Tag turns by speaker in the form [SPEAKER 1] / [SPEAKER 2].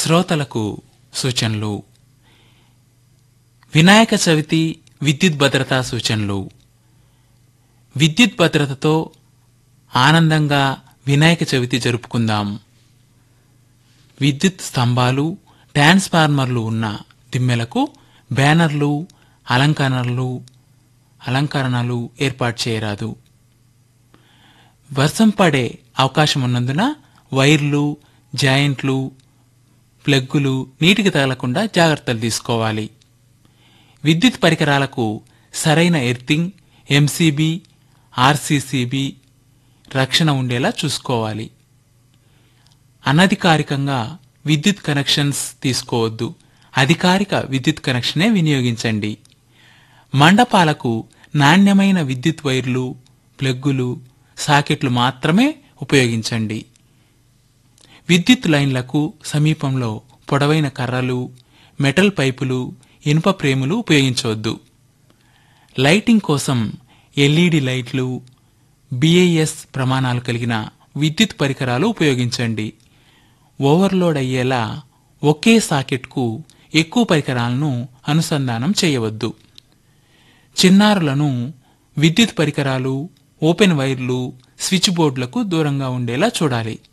[SPEAKER 1] శ్రోతలకు సూచనలు. వినాయక చవితి విద్యుత్ భద్రతా సూచనలు. విద్యుత్ భద్రతతో ఆనందంగా వినాయక చవితి జరుపుకుందాం. విద్యుత్ స్తంభాలు, ట్రాన్స్ఫార్మర్లు ఉన్న దిమ్మెలకు బ్యానర్లు, అలంకరణలు ఏర్పాటు చేయరాదు. వర్షం పడే అవకాశం ఉన్నందున వైర్లు, జాయింట్లు, ప్లగ్గులు నీటికి తగలకుండా జాగ్రత్తలు తీసుకోవాలి. విద్యుత్ పరికరాలకు సరైన ఎర్తింగ్, ఎంసీబీ, ఆర్సీసీబీ రక్షణ ఉండేలా చూసుకోవాలి. అనధికారికంగా విద్యుత్ కనెక్షన్స్ తీసుకోవద్దు. అధికారిక విద్యుత్ కనెక్షనే వినియోగించండి. మండపాలకు నాణ్యమైన విద్యుత్ వైర్లు, ప్లగ్గులు, సాకెట్లు మాత్రమే ఉపయోగించండి. విద్యుత్ లైన్లకు సమీపంలో పొడవైన కర్రలు, మెటల్ పైపులు, ఇనుప ఫ్రేములు ఉపయోగించవద్దు. లైటింగ్ కోసం ఎల్ఈడి లైట్లు, బిఐఎస్ ప్రమాణాలు కలిగిన విద్యుత్ పరికరాలు ఉపయోగించండి. ఓవర్లోడ్ అయ్యేలా ఒకే సాకెట్కు ఎక్కువ పరికరాలను అనుసంధానం చేయవద్దు. చిన్నారులను విద్యుత్ పరికరాలు, ఓపెన్ వైర్లు, స్విచ్ బోర్డులకు దూరంగా ఉండేలా చూడాలి.